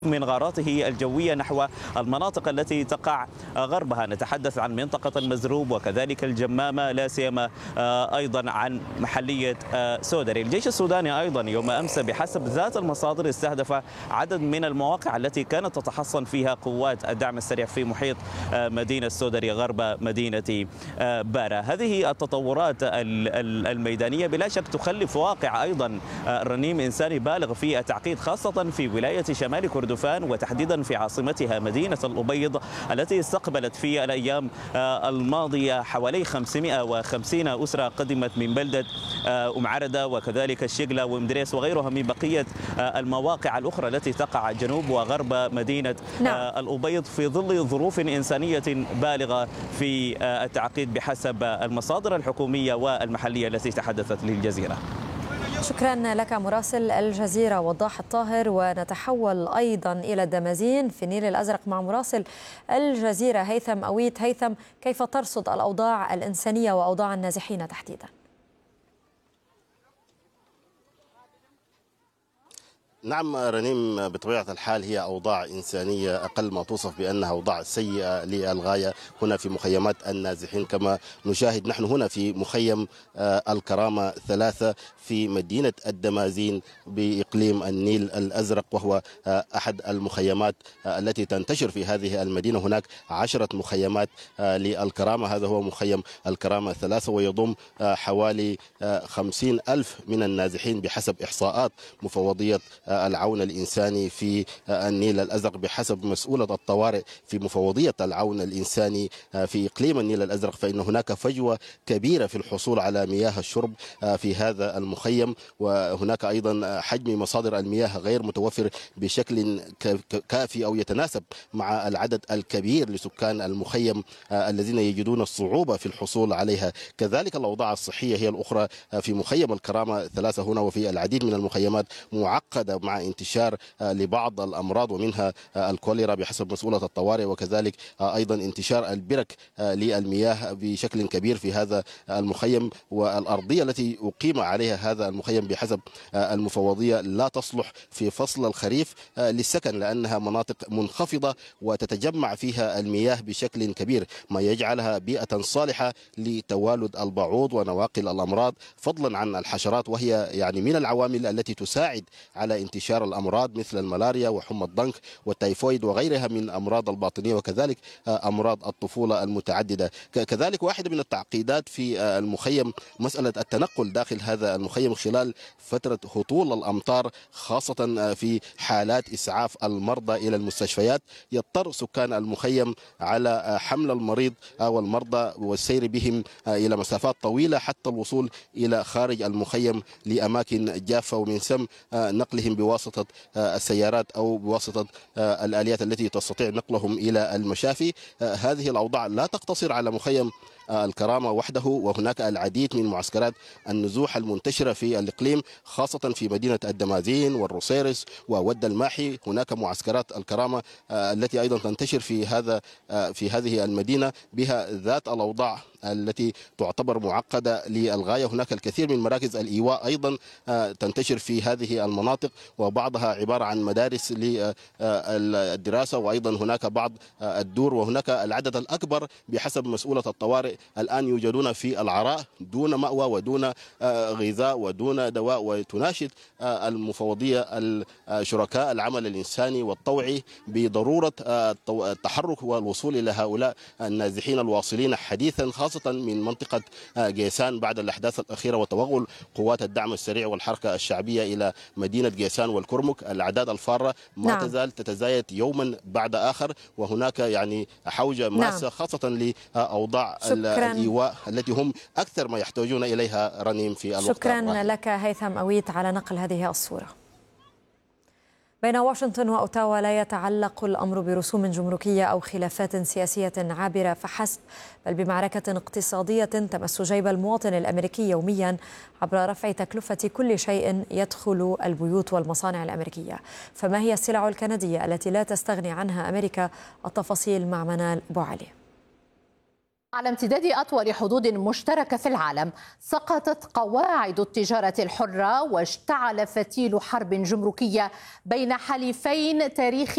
من غاراته الجوية نحو المناطق التي تقع غربها. نتحدث عن منطقة المزروب وكذلك الجمامة، لا سيما أيضا عن محلية سودري. الجيش السوداني أيضا يوم أمس بحسب ذات المصادر استهدف عدد من المواقع التي كانت تتحصن فيها قوات الدعم السريع في محيط مدينة سودري غرب مدينة بارا. هذه التطورات الميدانية بلا شك تخلف واقع أيضا رنيم إنساني بالغ في التعقيد، خاصة في ولاية شمال كردفان وتحديدا في عاصمتها مدينة الأبيض التي استقبلت في الأيام الماضية حوالي 550 أسرة قدمت من بلدة أم عردة وكذلك الشقلة ومدريس وغيرها من بقية المواقع الأخرى التي تقع جنوب وغرب مدينة الأبيض في ظل ظروف إنسانية بالغة في التعقيد بحسب المصادر الحكومية والمحلية التي تحدثت للجزيرة. شكرا لك مراسل الجزيرة وضاح الطاهر. ونتحول أيضا إلى الدمازين في النيل الأزرق مع مراسل الجزيرة هيثم أويت. هيثم، كيف ترصد الأوضاع الإنسانية وأوضاع النازحين تحديدا؟ نعم رنيم، بطبيعة الحال هي أوضاع إنسانية أقل ما توصف بأنها أوضاع سيئة للغاية هنا في مخيمات النازحين، كما نشاهد نحن هنا في مخيم الكرامة 3 في مدينة الدمازين بإقليم النيل الأزرق، وهو أحد المخيمات التي تنتشر في هذه المدينة. هناك 10 مخيمات للكرامة، هذا هو مخيم الكرامة 3 ويضم حوالي 50,000 من النازحين بحسب إحصاءات مفوضية العون الإنساني في النيل الأزرق، بحسب مسؤولة الطوارئ في مفوضية العون الإنساني في إقليم النيل الأزرق. فإن هناك فجوة كبيرة في الحصول على مياه الشرب في هذا المخيم، وهناك أيضا حجم مصادر المياه غير متوفر بشكل كافي أو يتناسب مع العدد الكبير لسكان المخيم الذين يجدون الصعوبة في الحصول عليها. كذلك الأوضاع الصحية هي الأخرى في مخيم الكرامة 3 هنا وفي العديد من المخيمات معقدة مع انتشار لبعض الأمراض ومنها الكوليرا بحسب مسؤولة الطوارئ، وكذلك أيضا انتشار البرك للمياه بشكل كبير في هذا المخيم. والأرضية التي أقيم عليها هذا المخيم بحسب المفوضية لا تصلح في فصل الخريف للسكن، لأنها مناطق منخفضة وتتجمع فيها المياه بشكل كبير، ما يجعلها بيئة صالحة لتوالد البعوض ونواقل الأمراض، فضلا عن الحشرات، وهي يعني من العوامل التي تساعد على انتشار الأمراض مثل الملاريا وحمى الضنك والتيفويد وغيرها من أمراض الباطنية، وكذلك أمراض الطفولة المتعددة. كذلك واحدة من التعقيدات في المخيم مسألة التنقل داخل هذا المخيم خلال فترة هطول الأمطار، خاصة في حالات إسعاف المرضى إلى المستشفيات. يضطر سكان المخيم على حمل المريض أو المرضى والسير بهم إلى مسافات طويلة حتى الوصول إلى خارج المخيم لأماكن جافة، ومن ثم نقلهم بواسطة السيارات أو بواسطة الآليات التي تستطيع نقلهم إلى المشافي. هذه الأوضاع لا تقتصر على مخيم الكرامة وحده، وهناك العديد من معسكرات النزوح المنتشرة في الإقليم، خاصة في مدينة الدمازين والروسيرس وود الماحي. هناك معسكرات الكرامة التي أيضا تنتشر في هذه المدينة بها ذات الأوضاع التي تعتبر معقدة للغاية. هناك الكثير من مراكز الإيواء أيضا تنتشر في هذه المناطق، وبعضها عبارة عن مدارس للدراسة، وأيضا هناك بعض الدور، وهناك العدد الأكبر بحسب مسؤولة الطوارئ الآن يوجدون في العراء دون مأوى ودون غذاء ودون دواء. وتناشد المفوضية شركاء العمل الإنساني والطوعي بضرورة التحرك والوصول إلى هؤلاء النازحين الواصلين حديثا، خاصة من منطقة جيسان بعد الأحداث الأخيرة وتوغل قوات الدعم السريع والحركة الشعبية إلى مدينة جيسان والكرمك. الأعداد الفارة ما تزال تتزايد يوما بعد آخر، وهناك يعني حوجة ماسة خاصة لأوضاع الإيواء التي هم أكثر ما يحتاجون إليها رنيم في الوقت. شكرا لك هيثم أويت على نقل هذه الصورة. بين واشنطن وأوتاوا لا يتعلق الأمر برسوم جمركية أو خلافات سياسية عابرة فحسب، بل بمعركة اقتصادية تمس جيب المواطن الأمريكي يوميا عبر رفع تكلفة كل شيء يدخل البيوت والمصانع الأمريكية. فما هي السلع الكندية التي لا تستغني عنها أمريكا؟ التفاصيل مع منال بوعلي. على امتداد أطول حدود مشتركة في العالم سقطت قواعد التجارة الحرة واشتعل فتيل حرب جمركية بين حليفين تاريخيين